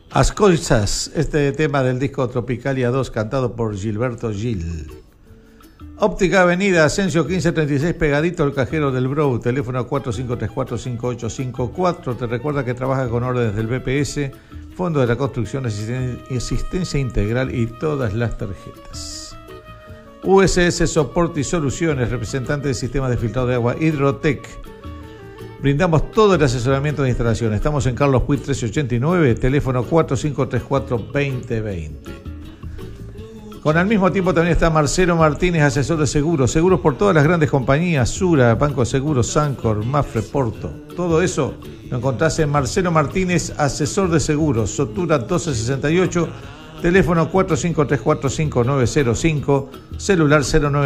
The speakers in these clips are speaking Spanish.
As Coisas, este tema del disco Tropicalia 2 cantado por Gilberto Gil. Óptica Avenida Asensio 1536, pegadito al cajero del Brou, teléfono 4534-5854. Te recuerda que trabaja con órdenes del BPS, Fondo de la Construcción, Asistencia Integral y todas las tarjetas. USS Soporte y Soluciones, representante del sistema de filtrado de agua Hidrotec. Brindamos todo el asesoramiento de instalación. Estamos en Carlos Puig 1389, teléfono 4534-2020. Con al mismo tiempo también está Marcelo Martínez, asesor de seguros. Seguros por todas las grandes compañías, Sura, Banco de Seguros, Sancor, Mafre, Porto. Todo eso lo encontrás en Marcelo Martínez, asesor de seguros. Sotura 1268, teléfono 4534-5905, celular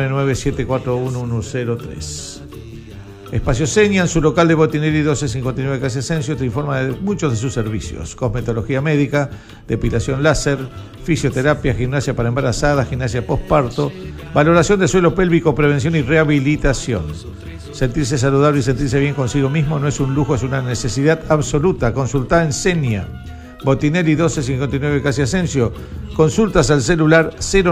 099-741-103. Espacio Seña, en su local de Botinelli 1259 Calle Asensio, te informa de muchos de sus servicios: cosmetología médica, depilación láser, fisioterapia, gimnasia para embarazadas, gimnasia postparto, valoración de suelo pélvico, prevención y rehabilitación. Sentirse saludable y sentirse bien consigo mismo no es un lujo, es una necesidad absoluta. Consulta en Seña, Botinelli 1259 Calle Asensio. Consultas al celular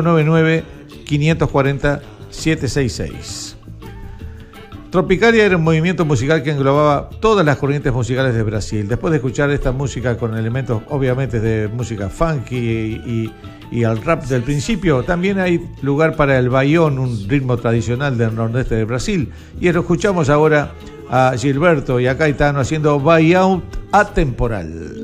099-540-766. Tropicalia era un movimiento musical que englobaba todas las corrientes musicales de Brasil. Después de escuchar esta música con elementos obviamente de música funky y al rap del principio, también hay lugar para el baião, un ritmo tradicional del nordeste de Brasil. Y lo escuchamos ahora a Gilberto y a Caetano haciendo Baião Atemporal.